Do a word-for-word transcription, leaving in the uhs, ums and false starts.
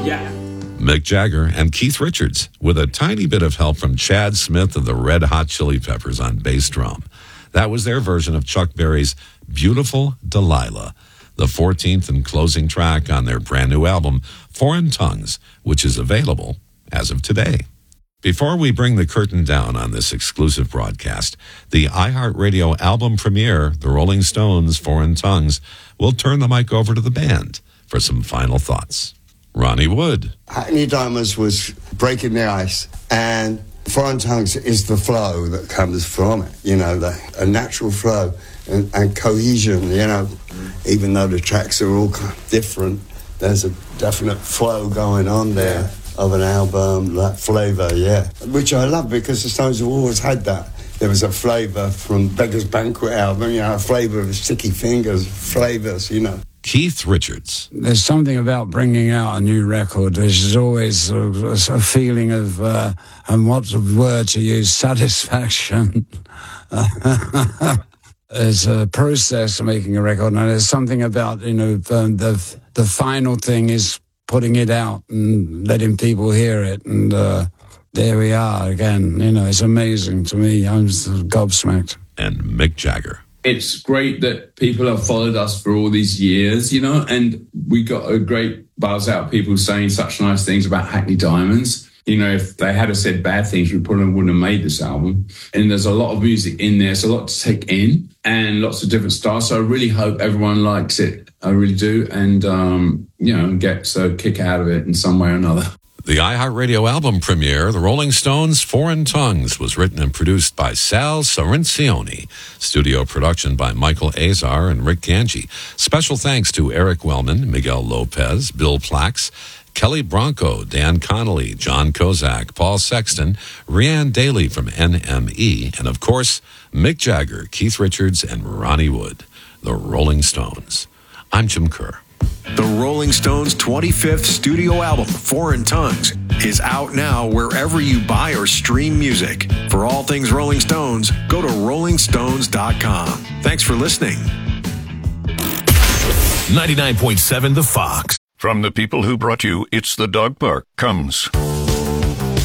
Yeah. Mick Jagger and Keith Richards, with a tiny bit of help from Chad Smith of the Red Hot Chili Peppers on bass drum. That was their version of Chuck Berry's Beautiful Delilah, the fourteenth and closing track on their brand new album, Foreign Tongues, which is available as of today. Before we bring the curtain down on this exclusive broadcast, the iHeartRadio album premiere, The Rolling Stones' Foreign Tongues, will turn the mic over to the band for some final thoughts. Ronnie Wood. Hackney Diamonds was breaking the ice, and Foreign Tongues is the flow that comes from it, you know, the, a natural flow and, and cohesion, you know, even though the tracks are all kind of different, there's a definite flow going on there of an album, that flavour, yeah, which I love because the Stones have always had that. There was a flavour from Beggar's Banquet album, you know, a flavour of Sticky Fingers, flavours, you know. Keith Richards. There's something about bringing out a new record, which is always a, a feeling of, uh, and what word to use, satisfaction. There's a process of making a record, and there's something about, you know, the, the, the final thing is putting it out and letting people hear it, and uh, there we are again. You know, it's amazing to me. I'm gobsmacked. And Mick Jagger. It's great that people have followed us for all these years, you know, and we got a great buzz out of people saying such nice things about Hackney Diamonds. You know, if they had said bad things, we probably wouldn't have made this album. And there's a lot of music in there. It's a lot to take in and lots of different styles. So I really hope everyone likes it. I really do. And, um, you know, gets a kick out of it in some way or another. The iHeartRadio album premiere, The Rolling Stones' Foreign Tongues, was written and produced by Sal Sorrenzioni. Studio production by Michael Azar and Rick Ganji. Special thanks to Eric Wellman, Miguel Lopez, Bill Plax, Kelly Bronco, Dan Connolly, John Kozak, Paul Sexton, Rhiann Daly from N M E, and of course, Mick Jagger, Keith Richards, and Ronnie Wood. The Rolling Stones. I'm Jim Kerr. The Rolling Stones' twenty-fifth studio album, Foreign Tongues, is out now wherever you buy or stream music. For all things Rolling Stones, go to rolling stones dot com. Thanks for listening. ninety-nine point seven The Fox. From the people who brought you It's the Dog Park comes